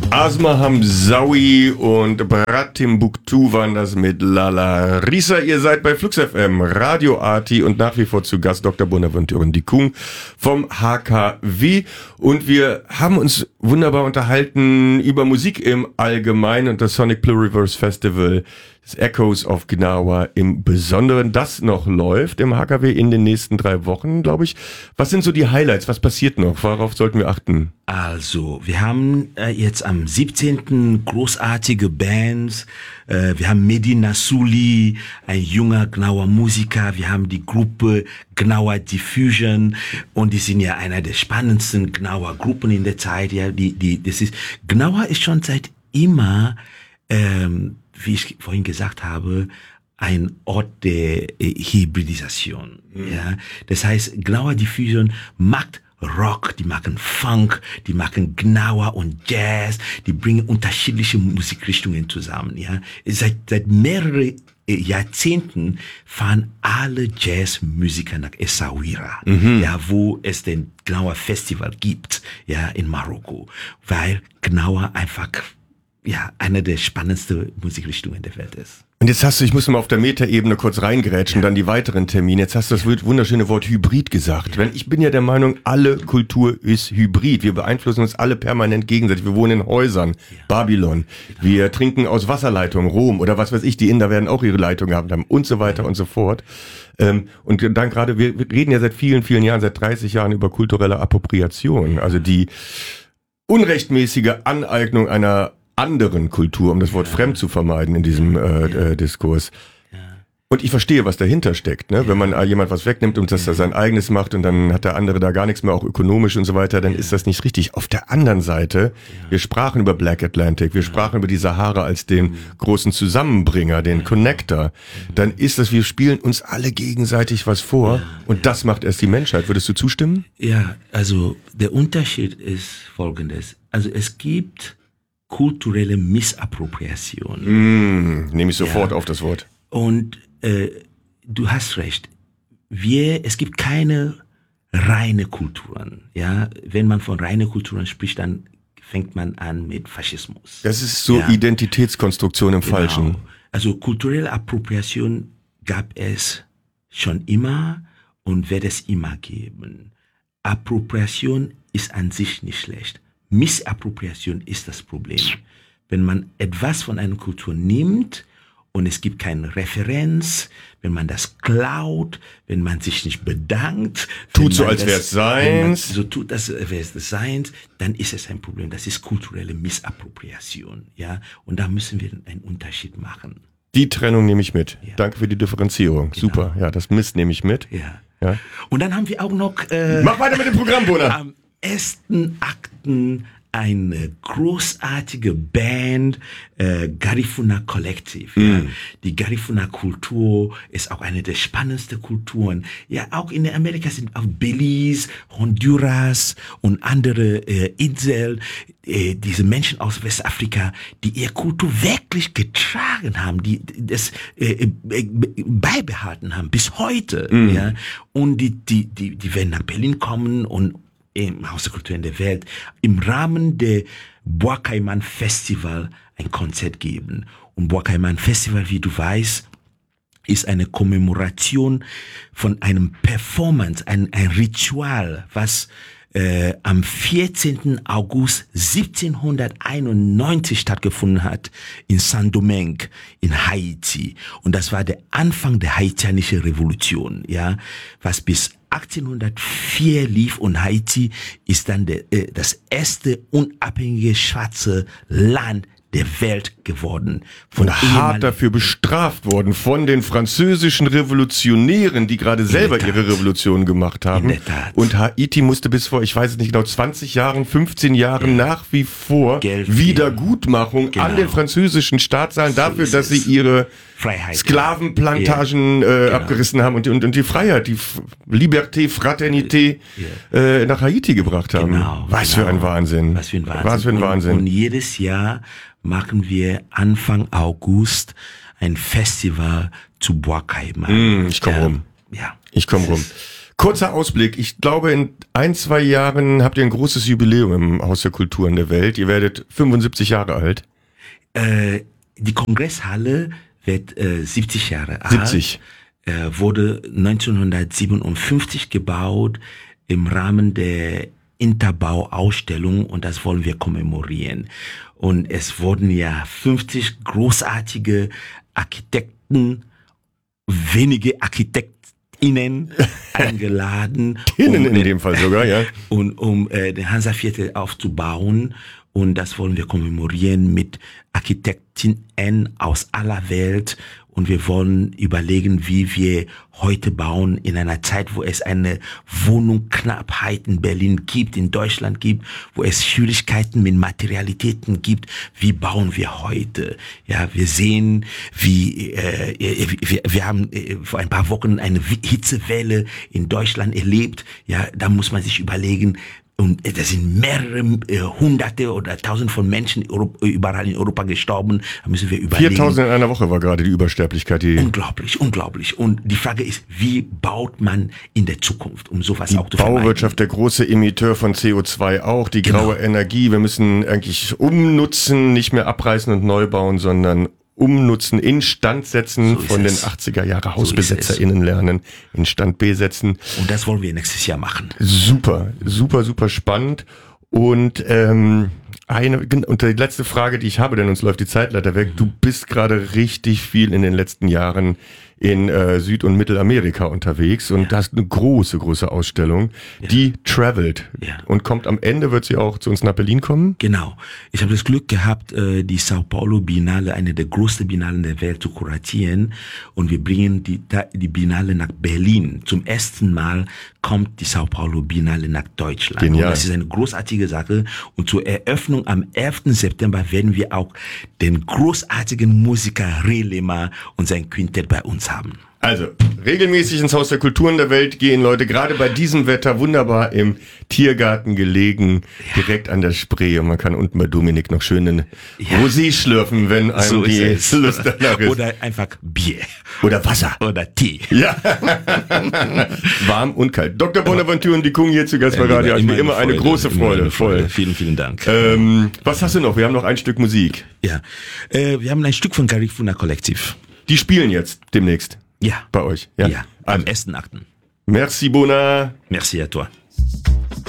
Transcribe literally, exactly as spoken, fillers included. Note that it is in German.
Asma Hamzaoui und Brat Timbuktu waren das mit Lala Risa. Ihr seid bei Flux F M, Radio Arti und nach wie vor zu Gast Doktor Bonaventure Ndikung vom H K W. Und wir haben uns wunderbar unterhalten über Musik im Allgemeinen und das Sonic Pluriverse Festival, das Echoes of Gnawa im Besonderen, das noch läuft im H K W in den nächsten drei Wochen, glaube ich. Was sind so die Highlights? Was passiert noch? Worauf sollten wir achten? Also, wir haben äh, jetzt am siebzehnten großartige Bands. Äh, wir haben Medina Suli, ein junger Gnawa Musiker. Wir haben die Gruppe Gnawa Diffusion und die sind ja einer der spannendsten Gnawa Gruppen in der Zeit. Ja, die, die, das ist Gnawa ist schon seit immer ähm, wie ich vorhin gesagt habe, ein Ort der äh, Hybridisation. Mhm. Ja, das heißt, Gnawa Diffusion macht Rock, die machen Funk, die machen Gnawa und Jazz, die bringen unterschiedliche Musikrichtungen zusammen. Ja, seit seit mehreren Jahrzehnten fahren alle Jazzmusiker nach Essaouira, mhm. ja, wo es den Gnawa Festival gibt, ja, in Marokko, weil Gnawa einfach ja, eine der spannendsten Musikrichtungen der Welt ist. Und jetzt hast du, ich muss mal auf der Metaebene kurz reingrätschen, ja. dann die weiteren Termine. Jetzt hast du das ja. wunderschöne Wort Hybrid gesagt. Ja. Wenn, ich bin ja der Meinung, alle Kultur ist Hybrid. Wir beeinflussen uns alle permanent gegenseitig. Wir wohnen in Häusern, ja. Babylon. Genau. Wir trinken aus Wasserleitungen, Rom oder was weiß ich. Die Inder werden auch ihre Leitung gehabt haben und so weiter ja. und so fort. Ähm, und dann gerade, wir reden ja seit vielen, vielen Jahren, seit dreißig Jahren über kulturelle Appropriation. Also die unrechtmäßige Aneignung einer anderen Kultur, um das Wort ja. fremd zu vermeiden in diesem äh, ja. äh, Diskurs. Ja. Und ich verstehe, was dahinter steckt. Ne? Ja. Wenn man äh, jemand was wegnimmt und das ja. da sein eigenes macht und dann hat der andere da gar nichts mehr, auch ökonomisch und so weiter, dann ja. ist das nicht richtig. Auf der anderen Seite, ja. wir sprachen über Black Atlantic, wir ja. sprachen über die Sahara als den mhm. großen Zusammenbringer, den ja. Connector. Mhm. Dann ist das, wir spielen uns alle gegenseitig was vor ja. und das macht erst die Menschheit. Würdest du zustimmen? Ja, also der Unterschied ist folgendes. Also es gibt kulturelle Missappropriation. Mm, nehme ich sofort ja. auf das Wort. Und äh, du hast recht. Wir, es gibt keine reine Kulturen. Ja, wenn man von reine Kulturen spricht, dann fängt man an mit Faschismus. Das ist so ja. Identitätskonstruktion im genau. Falschen. Also kulturelle Appropriation gab es schon immer und wird es immer geben. Appropriation ist an sich nicht schlecht. Missappropriation ist das Problem. Wenn man etwas von einer Kultur nimmt und es gibt keine Referenz, wenn man das klaut, wenn man sich nicht bedankt, tut so, als wäre es seins, so tut, als wäre es seins, dann ist es ein Problem. Das ist kulturelle Missappropriation, ja. Und da müssen wir einen Unterschied machen. Die Trennung nehme ich mit. Ja. Danke für die Differenzierung. Genau. Super. Ja, das Miss nehme ich mit. Ja. ja. Und dann haben wir auch noch. Äh, Mach weiter mit dem Programm, Bona. Am ersten Akten eine großartige Band, äh, Garifuna Collective. Mm. Ja. Die Garifuna Kultur ist auch eine der spannendsten Kulturen. Ja, auch in Amerika sind auch Belize, Honduras und andere äh, Inseln, äh, diese Menschen aus Westafrika, die ihre Kultur wirklich getragen haben, die das äh, äh, beibehalten haben bis heute. Mm. Ja, und die die die die werden nach Berlin kommen und im Haus der Kultur in der Welt im Rahmen der Bois-Caiman Festival ein Konzert geben. Und Bois-Caiman Festival, wie du weißt, ist eine Kommemoration von einem Performance, ein, ein Ritual, was äh, am vierzehnten August siebzehnhunderteinundneunzig stattgefunden hat in Saint-Domingue in Haiti. Und das war der Anfang der haitianischen Revolution, ja, was bis achtzehnhundertvier lief und Haiti ist dann der, äh, das erste unabhängige schwarze Land der Welt geworden. Von und hart dafür bestraft worden von den französischen Revolutionären, die gerade selber ihre Revolution gemacht haben. Und Haiti musste bis vor, ich weiß es nicht genau, zwanzig Jahren, fünfzehn Jahren ja. nach wie vor Geld Wiedergutmachung genau. an den französischen Staat zahlen dafür, so dass sie ihre Freiheit, Sklavenplantagen ja. äh, genau. abgerissen haben und, und, und die Freiheit, die F- Liberté, Fraternité ja. äh, nach Haiti gebracht haben. Genau, Was genau. für ein Wahnsinn. Was für ein Wahnsinn. Was für ein Wahnsinn. Und, und jedes Jahr machen wir Anfang August ein Festival zu Bois-Caiman. Mm, ich komme ja. rum. Ja. Ich komme rum. Kurzer Ausblick. Ich glaube, in ein, zwei Jahren habt ihr ein großes Jubiläum im Haus der Kulturen der Welt. Ihr werdet fünfundsiebzig Jahre alt. Äh, die Kongresshalle wird äh, siebzig Jahre alt. siebzig. Äh, wurde neunzehnhundertsiebenundfünfzig gebaut im Rahmen der Interbau-Ausstellung und das wollen wir kommemorieren. Und es wurden ja fünfzig großartige Architekten, wenige ArchitektInnen eingeladen. Innen um, in dem Fall sogar, ja. Und um äh, den Hansa-Viertel aufzubauen. Und das wollen wir kommemorieren mit ArchitektInnen aus aller Welt. Und wir wollen überlegen, wie wir heute bauen in einer Zeit, wo es eine Wohnungsknappheit in Berlin gibt, in Deutschland gibt, wo es Schwierigkeiten mit Materialitäten gibt. Wie bauen wir heute? Ja, wir sehen, wie äh, wir, wir haben äh, vor ein paar Wochen eine Hitzewelle in Deutschland erlebt. Ja, da muss man sich überlegen. Und da sind mehrere äh, Hunderte oder Tausend von Menschen überall in Europa gestorben. Da müssen wir überlegen. viertausend in einer Woche war gerade die Übersterblichkeit. Die unglaublich, unglaublich. Und die Frage ist, wie baut man in der Zukunft, um sowas auch zu vermeiden? Bauwirtschaft, der große Emitteur von C O zwei auch, die graue Genau. Energie. Wir müssen eigentlich umnutzen, nicht mehr abreißen und neu bauen, sondern umnutzen, instand setzen, So ist von es. den achtziger Jahre So ist HausbesetzerInnen lernen, Instand B setzen. Und das wollen wir nächstes Jahr machen. Super, super, super spannend. Und ähm, eine und die letzte Frage, die ich habe, denn uns läuft die Zeitleiter weg. Du bist gerade richtig viel in den letzten Jahren in äh, Süd- und Mittelamerika unterwegs und Ja. hast eine große, große Ausstellung, Ja. die travelt Ja. und kommt am Ende, wird sie auch zu uns nach Berlin kommen? Genau. Ich habe das Glück gehabt, äh, die Sao Paulo Biennale, eine der größten Biennalen der Welt, zu kuratieren. Und wir bringen die, da- die Biennale nach Berlin. Zum ersten Mal kommt die Sao Paulo Biennale nach Deutschland. Genial. Und das ist eine großartige Sache. Und zur Eröffnung am elften September werden wir auch den großartigen Musiker Relema und sein Quintett bei uns haben. Also, regelmäßig ins Haus der Kulturen der Welt gehen Leute, gerade bei diesem Wetter wunderbar im Tiergarten gelegen, direkt an der Spree. Und man kann unten bei Dominik noch schön einen Ja. Rosé schlürfen, wenn einem So die ist es. Lust danach ist. Oder einfach Bier. Oder Wasser. Oder Tee. Ja, warm und kalt. Doktor Bonaventure und die Kung hier zu Gast bei Radio. Wie immer eine große Freude. Voll. Vielen, vielen Dank. Ähm, was hast du noch? Wir haben noch ein Stück Musik. Ja, äh, wir haben ein Stück von Garifuna Kollektiv. Die spielen jetzt demnächst Ja. bei euch. Ja. Ja, am Also, ersten Akten. merci, Bona. Merci à toi.